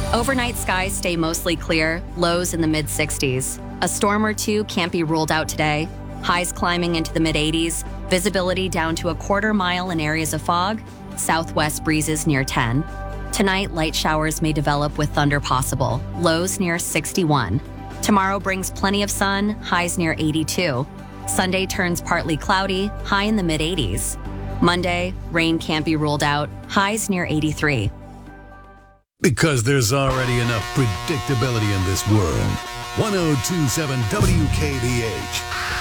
Overnight skies stay mostly clear, lows in the mid-60s. A storm or two can't be ruled out today. Highs climbing into the mid-80s, visibility down to a quarter mile in areas of fog, southwest breezes near 10. Tonight, light showers may develop with thunder possible, lows near 61. Tomorrow brings plenty of sun, highs near 82. Sunday turns partly cloudy, high in the mid-80s. Monday, rain can't be ruled out, highs near 83. Because there's already enough predictability in this world. 1027 WKBH.